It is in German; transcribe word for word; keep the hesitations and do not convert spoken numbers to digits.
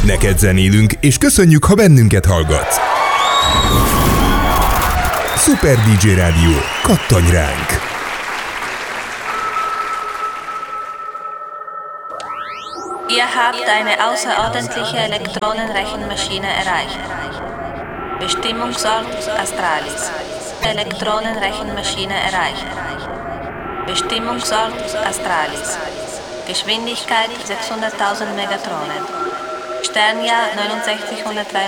Neked zenélünk, és köszönjük, ha bennünket hallgatsz. Super dé dzsé Rádió, kattanj ránk! Ihr habt eine außerordentliche Elektronenrechenmaschine erreicht. Bestimmungsort Astralis. Elektronenrechenmaschine erreicht. Bestimmungsort Astralis. Geschwindigkeit sechshunderttausend Megatronen. Sternjahr neunundsechzig